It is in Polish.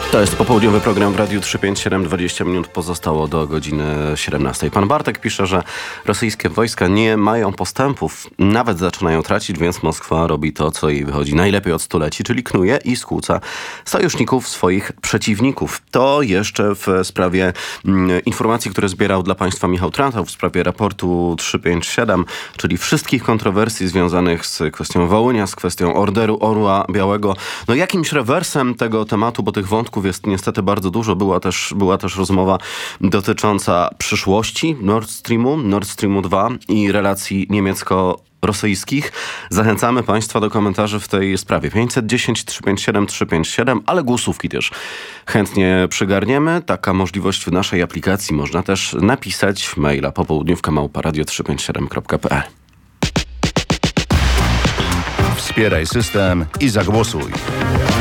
To jest popołudniowy program w Radiu 357. 20 minut pozostało do godziny 17. Pan Bartek pisze, że rosyjskie wojska nie mają postępów, nawet zaczynają tracić, więc Moskwa robi to, co jej wychodzi najlepiej od stuleci, czyli knuje i skłóca sojuszników swoich przeciwników. To jeszcze w sprawie informacji, które zbierał dla Państwa Michał Trantał w sprawie raportu 357, czyli wszystkich kontrowersji związanych z kwestią Wołynia, z kwestią Orderu Orła Białego. No jakimś rewersem tego tematu, bo tych wątków jest niestety bardzo dużo. Była też rozmowa dotycząca przyszłości Nord Streamu 2 i relacji niemiecko-rosyjskich. Zachęcamy Państwa do komentarzy w tej sprawie. 510 357 357, ale głosówki też chętnie przygarniemy. Taka możliwość w naszej aplikacji. Można też napisać maila popołudniówka@radio357.pl. Wspieraj system i zagłosuj.